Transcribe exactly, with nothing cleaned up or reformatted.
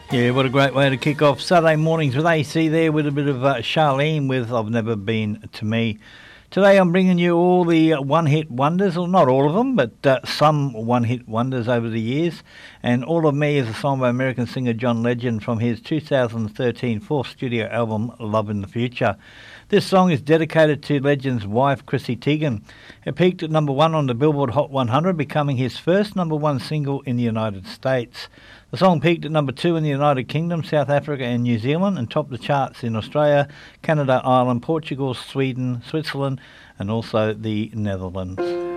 Yeah, what a great way to kick off Saturday mornings with A C there, with a bit of uh, Charlene with I've Never Been to Me. Today I'm bringing you all the uh, one-hit wonders, well not all of them, but uh, some one-hit wonders over the years. And All of Me is a song by American singer John Legend from his two thousand thirteen fourth studio album Love in the Future. This song is dedicated to Legend's wife Chrissy Teigen. It peaked at number one on the Billboard Hot one hundred, becoming his first number one single in the United States. The song peaked at number two in the United Kingdom, South Africa and New Zealand, and topped the charts in Australia, Canada, Ireland, Portugal, Sweden, Switzerland and also the Netherlands.